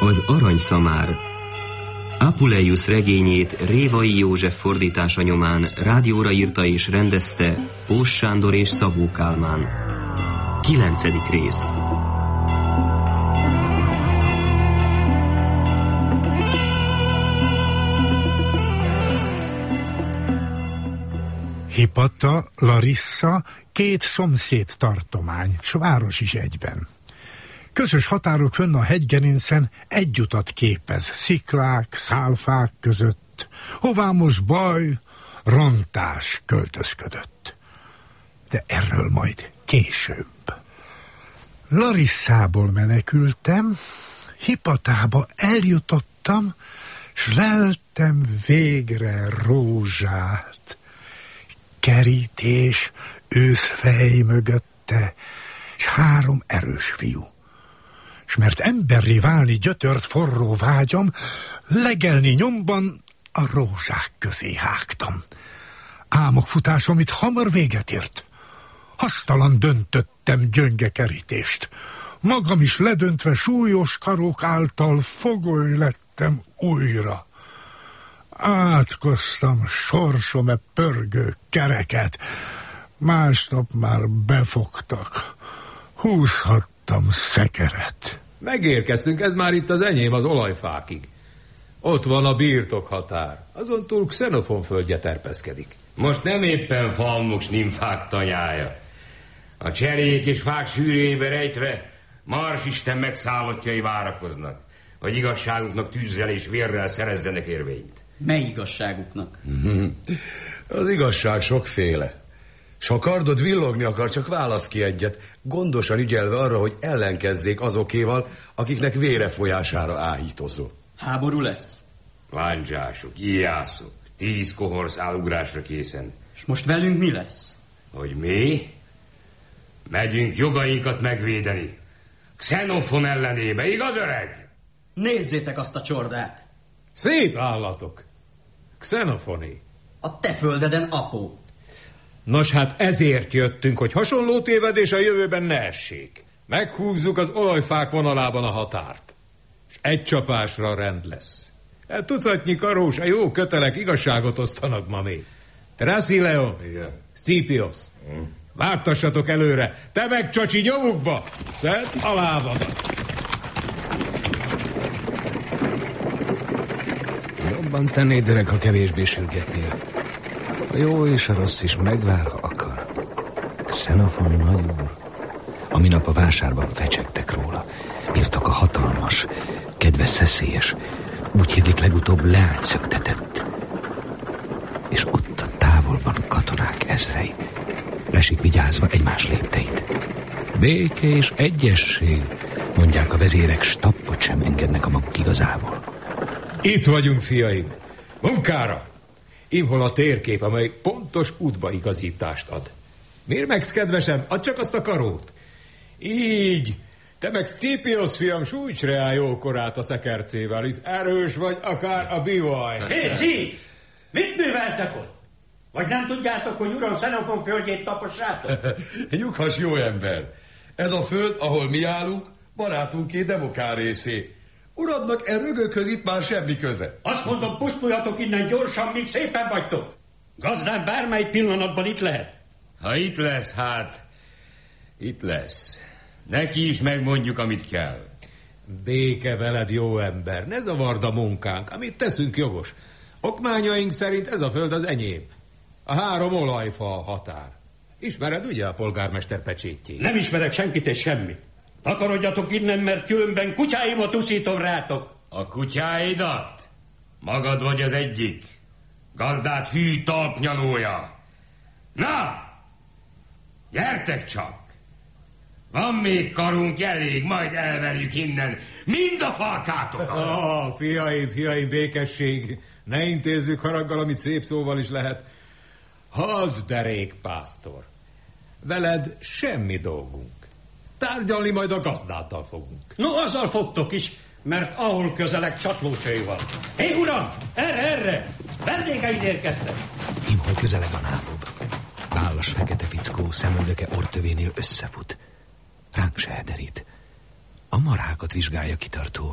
Az aranyszamár. Apuleius regényét Révai József fordítása nyomán rádióra írta és rendezte Pós Sándor és Szabó Kálmán. 9. rész. Hipata, Larissa, két szomszéd tartomány, s város is egyben. Közös határok fönn a hegygerincen egy utat képez, sziklák, szálfák között. Hová most baj, rontás költözködött. De erről majd később. Larissából menekültem, Hipatába eljutottam, s leltem végre rózsát. Kerítés, őszfej mögötte, s 3 erős fiú. S mert emberré válni gyötört forró vágyam, legelni nyomban a rózsák közé hágtam. Álmokfutásom itt hamar véget ért. Hasztalan döntöttem gyönge kerítést. Magam is ledöntve súlyos karok által fogoly lettem újra. Átkoztam sorsom pörgő kereket. Másnap már befogtak. Húzhattam szekeret. Megérkeztünk, ez már itt az enyém az olajfákig. Ott van a birtokhatár. Azon túl Xenofon földje terpeszkedik. Most nem éppen falmuk s nimfák tanyája. A cserék és fák sűrűjébe rejtve Mars Isten megszállottjai várakoznak, hogy igazságuknak tűzzel és vérrel szerezzenek érvényt. Mely igazságuknak? Az igazság sokféle. S ha kardod villogni akar, csak válasz ki egyet, gondosan ügyelve arra, hogy ellenkezzék azokéval, akiknek vére folyására áhítozol. Háború lesz? Lándzsások, íjászok, 10 kohorsz áll ugrásra készen. És most velünk mi lesz? Hogy mi? Megyünk jogainkat megvédeni. Xenofon ellenébe, igaz, öreg? Nézzétek azt a csordát! Szép állatok! Xenofoné. A te földeden, apó. Nos, hát ezért jöttünk, hogy hasonló tévedés a jövőben ne essék. Meghúzzuk az olajfák vonalában a határt. És egy csapásra rend lesz. Tucatnyi karós, a jó kötelek igazságot osztanak ma még. Trasileon, Scipios, vártassatok előre, te meg csacsi nyomukba, szedd a lábadat. Jobban tennéd, öreg, ha kevésbé sürgetnél. A jó és a rossz is megvár, ha akar. Xenofon nagyúr. A minap a vásárban fecsegtek róla. Birtoka hatalmas, kedve szeszélyes. Úgy higlik, legutóbb leányt szöktetett. És ott a távolban katonák ezrei. Lesik vigyázva egymás lépteit. Béke és egyesség, mondják a vezérek, s tappot sem engednek a maguk igazából. Itt vagyunk, fiaim. Munkára! Imhol a térkép, amely pontos útbaigazítást ad. Mérmegsz, kedvesem, add csak azt a karót. Így. Te meg Scipios, fiam, sújts reá jókorát a szekercével, hisz erős vagy akár a bivaj. Hé, Ci! Mit műveltek ott? Vagy nem tudjátok, hogy uram Xenofon földjét tapossátok? Nyughass, jó ember. Ez a föld, ahol mi állunk, barátunké Demokár részé. Uradnak rögökhöz itt már semmi köze. Azt mondom, pusztuljatok innen gyorsan, míg szépen vagytok. Gazdán bármely pillanatban itt lehet. Ha itt lesz, hát itt lesz. Neki is megmondjuk, amit kell. Béke veled, jó ember, ne zavard a munkánk, amit teszünk jogos. Okmányaink szerint ez a föld az enyém. A 3 olajfa a határ. Ismered ugye a polgármester pecsétjét? Nem ismerek senkit és semmit. Takarodjatok innen, mert különben kutyáimat uszítom rátok. A kutyáidat? Magad vagy az egyik. Gazdát hű talpnyalója. Na! Gyertek csak! Van még karunk elég, majd elverjük innen mind a falkátokat. Fiaim, békesség. Ne intézzük haraggal, amit szép szóval is lehet. Az derékpásztor. Veled semmi dolgunk. Tárgyalni majd a gazdáttal fogunk. No, azzal fogtok is, mert ahol közelek csatlócsai van. Hé, uram! Erre! Vendégeid érkeztek! Imhol közeleg a nádob. Vállas fekete fickó szemöldöke orrtövénél összefut. Ránk se hederít. A marhákat vizsgálja kitartóan.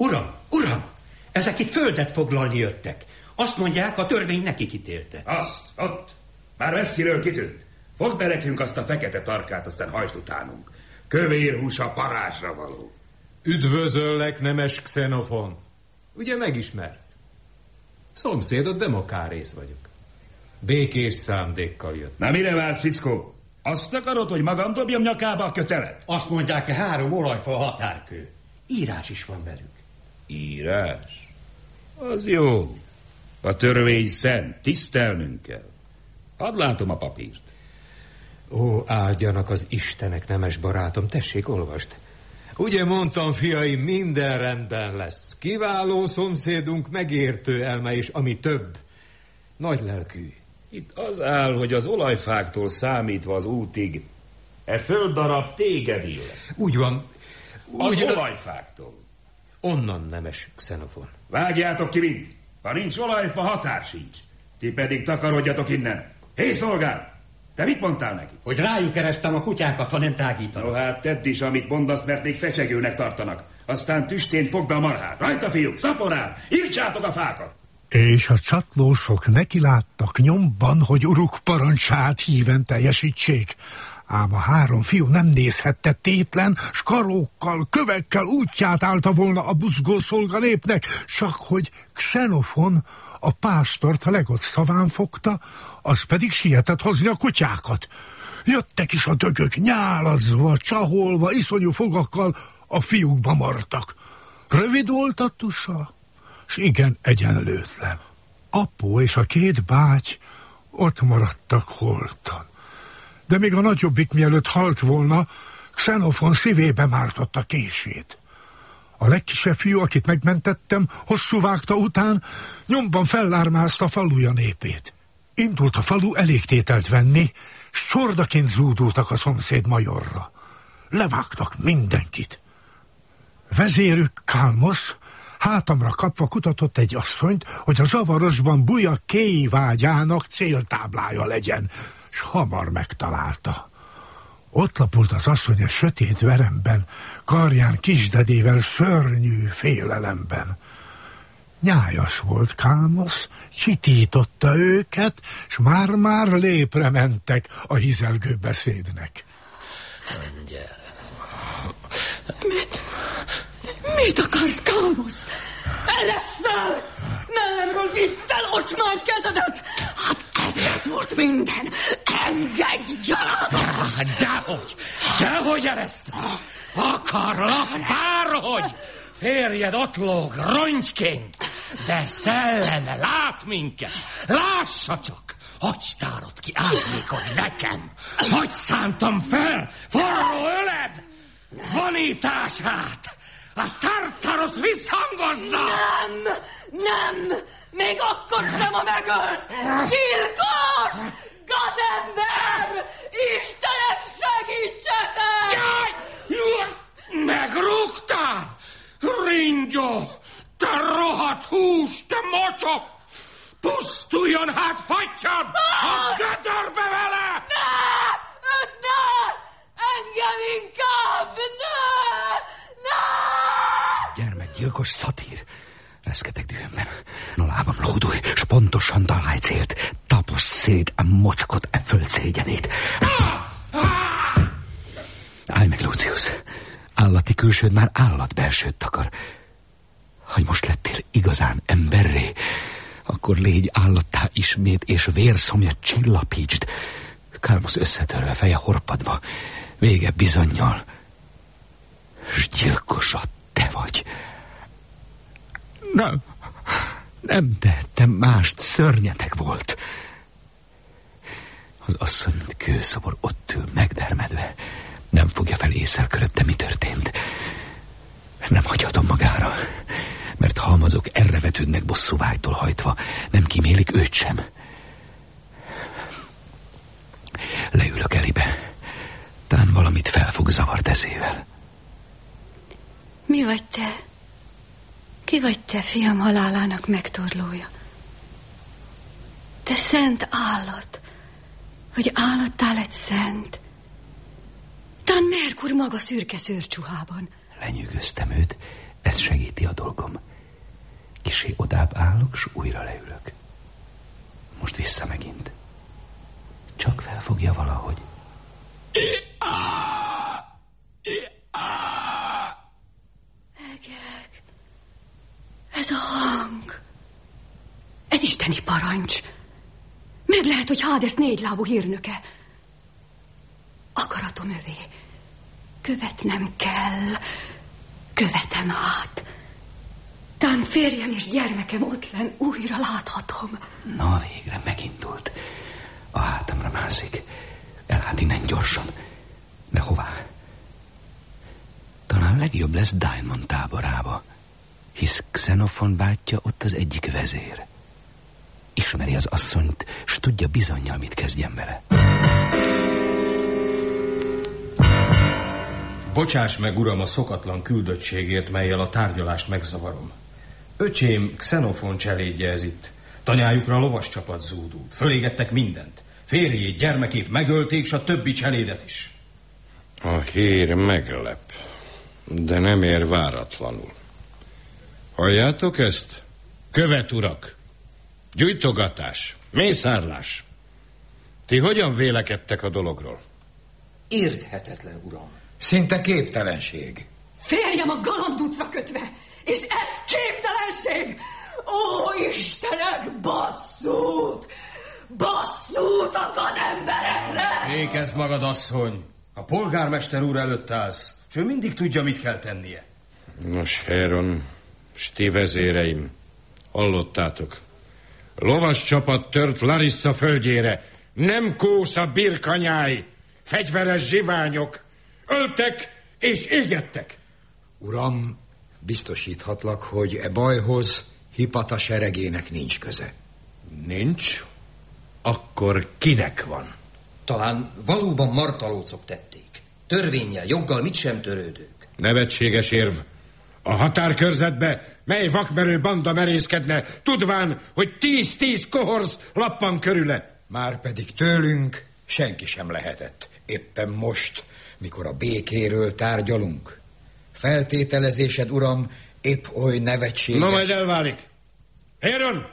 Uram, ezek itt földet foglalni jöttek. Azt mondják, a törvény nekik ítélte. Azt, ott, már messziről kitűnt. Fogd be nekünk azt a fekete tarkát, aztán hajtsd utánunk. Kövér húsa parázsra való. Üdvözöllek, nemes Xenofon. Ugye megismersz? Szomszédod Demokárész vagyok. Békés szándékkal jött. Na mire vársz, fickó? Azt akarod, hogy magam dobjam nyakába a kötelet? Azt mondják, 3 olajfa határkő. Írás is van velük. Írás? Az jó. A törvény szent, tisztelnünk kell. Hadd látom a papírt. Ó, áldjanak az Istenek, nemes barátom, tessék, olvasd. Ugye mondtam, fiaim, minden rendben lesz. Kiváló szomszédunk, megértő elme, és ami több, nagy lelkű. Itt az áll, hogy az olajfáktól számítva az útig földdarab téged illet. Úgy van. Az olajfáktól. Onnan, nemes Xenofon. Vágjátok ki mind. Ha nincs olajfa, határ sincs. Ti pedig takarodjatok innen. Hé, szolgál! Te mit mondtál neki? Hogy rájuk eresztem a kutyákat, ha nem tágítanak. No hát tedd is, amit mondasz, mert még fecsegőnek tartanak. Aztán tüstént fogd be a marhát. Rajta, fiúk, szaporán! Írtsátok a fákat! És a csatlósok nekiláttak nyomban, hogy uruk parancsát híven teljesítsék. Ám a 3 fiú nem nézhette tétlen, s karókkal, kövekkel útját állta volna a buzgó szolganépnek, csak hogy Xenofon a pásztort a legott szaván fogta, az pedig sietett hozni a kutyákat. Jöttek is a dögök, nyáladzva, csaholva, iszonyú fogakkal a fiúkba martak. Rövid volt a tusa, s igen egyenlőtlen. Apu és a 2 báty ott maradtak holtan. De még a nagyobbik mielőtt halt volna, Xenofon szívébe mártotta kését. A legkisebb fiú, akit megmentettem, hosszú vágta után, nyomban fellármázta faluja népét. Indult a falu elégtételt venni, s csordaként zúdultak a szomszéd majorra. Levágtak mindenkit. Vezérük Kálmosz hátamra kapva kutatott egy asszonyt, hogy a zavarosban Buja Kéi vágyának céltáblája legyen, s hamar megtalálta. Ott lapult az asszony a sötét veremben, karján kisdedével szörnyű félelemben. Nyájas volt Kálmosz, csitította őket, s már-már lépre mentek a hizelgő beszédnek. Mit akarsz, Kálmosz? Eresszel! Nem rövidd el ocsmány kezedet! Hát ezért volt minden! Engedj, gyalázat! Dehogy ereszt! Akarlak bárhogy! Férjed ott lóg rongyként, de szelleme lát minket. Lássa csak, hogy tárod ki árnyékod nekem, hogy szántam fel forró öled vonítását. A Tartarosz visszhangozza! Nem! Még akkor sem, ha megölsz! Gyilkos! Gazember! Istenek segítsetek! Jaj! Megrúgtál? Ringyó! Te rohadt hús, te mocsok! Pusztuljon hát, fagycsad! A gödörbe vele! Ne! Engem inkább! Ne! Gyermekgyilkos szatír. Reszketek dühömben. A lábam lódulj, s pontosan találj célt. Taposs szét a mocskot, e földszégyenét. Állj meg, Lucius. Állati külsőd már állatbelsőt takar. Ha most lettél igazán emberré, akkor légy állattá ismét, és vérszomjat csillapítsd. Kálmosz összetörve, feje horpadva, vége bizonnyal. S gyilkosa te vagy. Nem tehettem mást, szörnyetek volt. Az asszony, mint kőszobor, ott ül megdermedve. Nem fogja fel észrelkörötte, mi történt. Nem hagyhatom magára, mert halmazok erre vetődnek bosszúvágytól hajtva, nem kímélik őt sem. Leülök elébe. Tán valamit felfog zavart eszével. Mi vagy te? Ki vagy te, fiam halálának megtorlója? Te szent állat, hogy állattá lett szent. Tán Merkur maga szürke szőrcsuhában. Lenyűgöztem őt, Ez segíti a dolgom. Kissé odább állok, s újra leülök. Most vissza megint. Csak felfogja valahogy. Egek. Ez a hang. Ez isteni parancs. Meg lehet, hogy Hádesz négylábú hírnöke. Akaratom övé. Követnem kell. Követem át. Tán férjem és gyermekem ott lenn újra láthatom. Na, végre megindult. A hátamra mászik. Elát innen gyorsan. De hová? Talán legjobb lesz Daimon táborába, hisz Xenofon bátyja ott az egyik vezér. Ismeri az asszonyt, s tudja bizonnyal, mit kezdjen vele. Bocsáss meg, uram, a szokatlan küldöttségért, mellyel a tárgyalást megzavarom. Öcsém Xenofon cselédje ez itt. Tanyájukra a lovas csapat zúdult. Fölégettek mindent. Férjét, gyermekét megölték, s a többi cselédet is. A hír meglep, de nem ér váratlanul. Halljátok ezt? Követurak, gyújtogatás, mészárlás. Ti hogyan vélekedtek a dologról? Érthetetlen, uram. Szinte képtelenség. Férjem a galamducra kötve, és ez képtelenség! Ó, Istenek, basszút! Basszút ad az emberekre! Fékezd magad, asszony! A polgármester úr előtt állsz, és ő mindig tudja, mit kell tennie. Nos, Héron, s ti vezéreim, hallottátok? Lovas csapat tört Larissa földjére. Nem kósza birkanyáj, fegyveres zsiványok. Öltek és égettek. Uram, biztosíthatlak, hogy e bajhoz Hipata seregének nincs köze. Nincs? Akkor kinek van? Talán valóban martalócok tették. Törvénnyel, joggal mit sem törődők. Nevetséges érv. A határkörzetbe mely vakmerő banda merészkedne, tudván, hogy 10-10 kohorz lappan körüle. Márpedig tőlünk senki sem lehetett. Éppen most, mikor a békéről tárgyalunk. Feltételezésed, uram, épp oly nevetséges. Na majd elválik. Héron!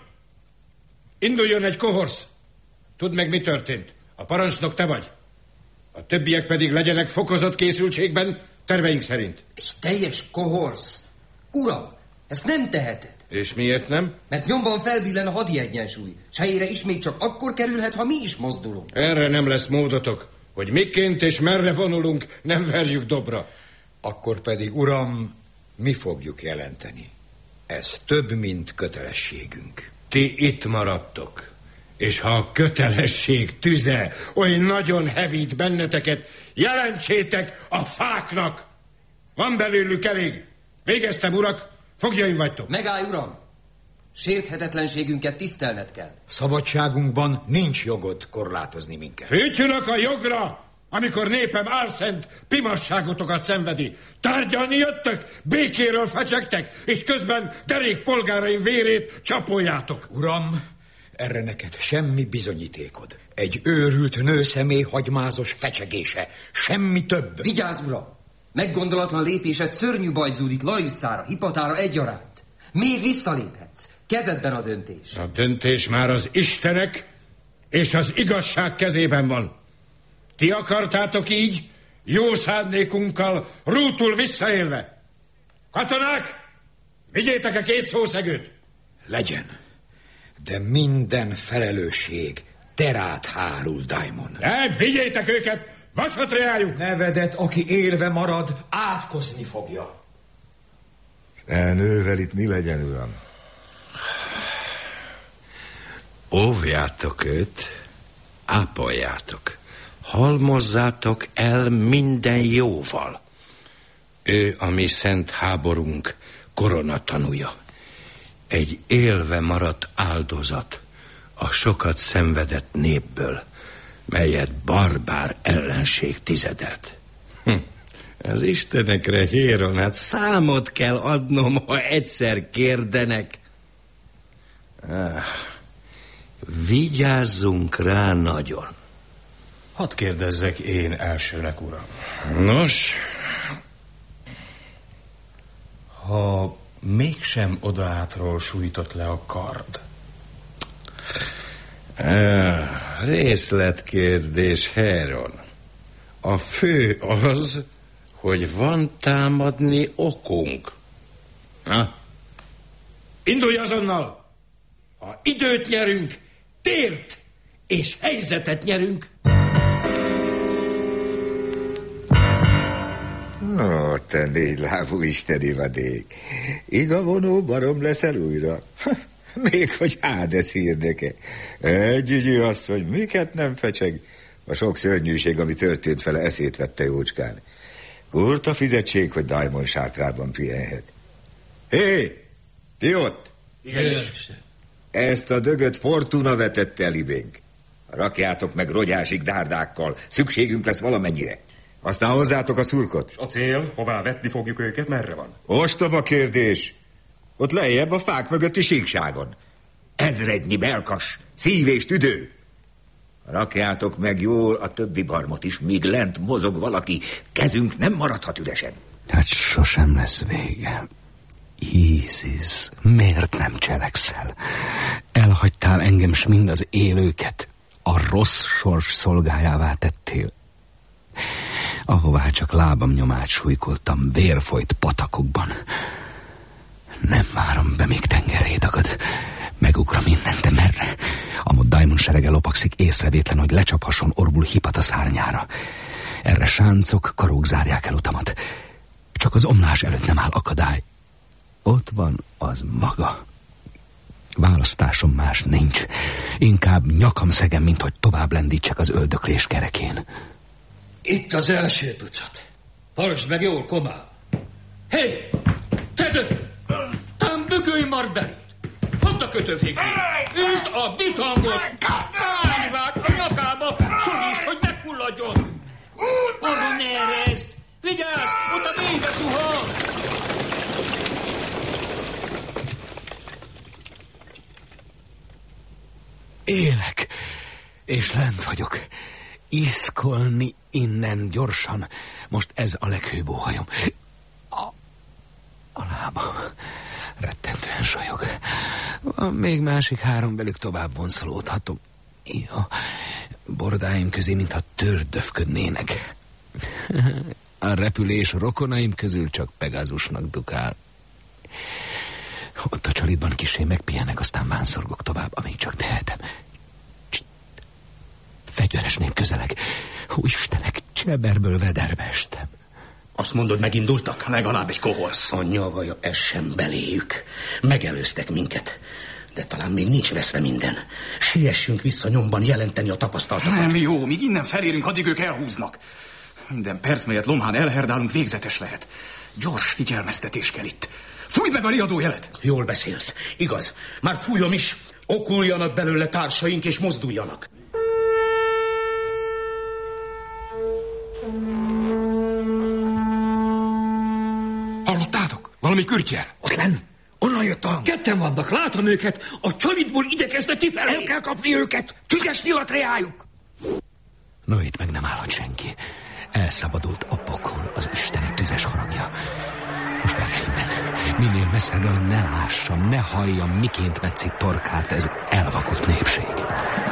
Induljon egy kohorsz. Tudd meg, mi történt. A parancsnok te vagy. A többiek pedig legyenek fokozott készültségben, terveink szerint. Egy teljes kohorsz? Uram, ezt nem teheted. És miért nem? Mert nyomban felbillen a hadi egyensúly, s helyére ismét csak akkor kerülhet, ha mi is mozdulunk. Erre nem lesz módotok, hogy miként és merre vonulunk, nem verjük dobra. Akkor pedig, uram, mi fogjuk jelenteni. Ez több, mint kötelességünk. Ti itt maradtok, és ha a kötelesség tüze oly nagyon hevít benneteket, jelentsétek a fáknak. Van belőlük elég. Végeztem, urak, fogjaim vagytok. Megállj, uram! Sérthetetlenségünket tisztelned kell. Szabadságunkban nincs jogod korlátozni minket. Fűtsülök a jogra, amikor népem álszent pimasságotokat szenvedi. Tárgyalni jöttök, békéről fecsegtek, és közben derék polgáraim vérét csapoljátok. Uram, erre neked semmi bizonyítékod. Egy őrült nőszemély hagymázos fecsegése. Semmi több. Vigyázz, uram! Meggondolatlan lépésed szörnyű baj zúdít Larissára, Hipatára egyaránt. Még visszaléphetsz. Kezedben a döntés. A döntés már az Istenek és az igazság kezében van. Ti akartátok így, jó szándékunkkal rútul visszaélve. Katonák, vigyétek a 2 szószegőt. Legyen. De minden felelősség terát hárul, Daimon. De vigyétek őket, vasatra járjuk. Nevedet, aki élve marad, átkozni fogja. Nővel itt mi legyen, uram? Óvjátok őt, ápoljátok, halmozzátok el minden jóval. Ő a mi szent háborunk koronatanúja. Egy élve maradt áldozat a sokat szenvedett népből, melyet barbár ellenség tizedelt. Az istenekre, Héron, hát számot kell adnom, ha egyszer kérdenek. Vigyázzunk rá nagyon. Hadd kérdezzek én elsőnek, uram. Nos? Ha mégsem odaátról sújtott le a kard. Részletkérdés, Heron. A fő az, hogy van támadni okunk. Ha? Indulj azonnal! Ha időt nyerünk, tért és helyzetet nyerünk. Ó, te négylábú isteni vadék. Igavonó barom leszel újra. Még hogy Hades hírnöke. Gyügyű asszony, miket nem fecseg? A sok szörnyűség, ami történt vele, eszét vette jócskán. Kurta fizetség, hogy Daimon sátrában pihenhet. Hé, ti ott? Igen. Ezt a dögöt Fortuna vetette elibénk. Rakjátok meg rogyásig dárdákkal. Szükségünk lesz valamennyire. Aztán hozzátok a szurkot. A cél, hová vetni fogjuk őket, merre van? Ostoba kérdés. Ott lejjebb a fák mögötti síkságon. Ezrednyi belkas, szív és tüdő. Rakjátok meg jól a többi barmot is, míg lent mozog valaki. Kezünk nem maradhat üresen. Hát sosem lesz vége. Isis, miért nem cselekszel? Elhagytál engem s mind az élőket. A rossz sors szolgájává tettél. Ahová csak lábam nyomát súlykoltam, vér folyt patakokban. Nem várom be, még tengeré dagad. Megugrom innen, de merre? Amott Daimon serege lopakszik, észrevétlen, hogy lecsaphasson Orvul Hipata szárnyára. Erre sáncok, karók zárják el utamat. Csak az omlás előtt nem áll akadály. Ott van az maga. Választásom más nincs. Inkább nyakam szegem, mint hogy tovább lendítsek az öldöklés kerekén. Itt az első tucat. Tartsd meg jól, komál. Hé, tedő! Tám bögölj már belét! Fogd a kötőfékét! Üsd a bitangot! Vágj a nyakába! Sorítsd, hogy megfulladjon! Arra ne ereszd! Vigyázz! Ott a mélybe zuhan! Élek, és lent vagyok. Iszkolni innen gyorsan. Most ez a leghőbb óhajom. A lábam rettentően sajog. Van még másik 3, velük tovább vonszolódhatom. Ja, bordáim közé, mintha tördöfködnének. A repülés rokonaim közül csak Pegazusnak dukál. Ott a csalitban kissé megpihenek, aztán vánszorgok tovább, amíg csak tehetem. Fegyveres nép közeleg. Hú, Istenek, cseberből vederbe estem. Azt mondod, megindultak? Legalább egy kohorsz. A nyavaja essen beléjük. Megelőztek minket. De talán még nincs veszve minden. Siessünk vissza nyomban jelenteni a tapasztalatokat. Nem jó, míg innen felérünk, addig ők elhúznak. Minden perc, melyet lomhán elherdálunk, végzetes lehet. Gyors figyelmeztetés kell itt. Fújj meg a riadójelet! Jól beszélsz. Igaz. Már fújom is. Okuljanak belőle társaink, és mozduljanak. Hallottátok? Valami kürtjel. Ott lenn. Onnan jött a hang. Ketten vannak, látom őket. A csalitból igyekeznek kifelé. El kell kapni őket. Tüzes nyilat reájuk. No, itt meg nem állhat senki. Elszabadult a pokol, az isteni tüzes haragja. Most merre innen? Minél messzebbre, hogy ne lássam, ne halljam, miként metszik torkát ez elvakult népség.